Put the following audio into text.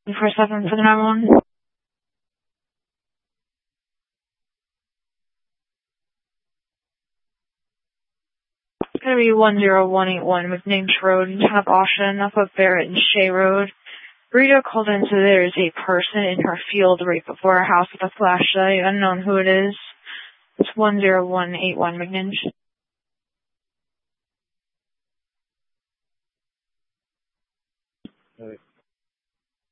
7 for the 911. It's going to be 10181 McNinch Road in Town of Austin, off of Barrett and Shea Road. Rita called in, so there's a person in her field right before her house with a flashlight. Unknown who it is. It's 10181 McNinch.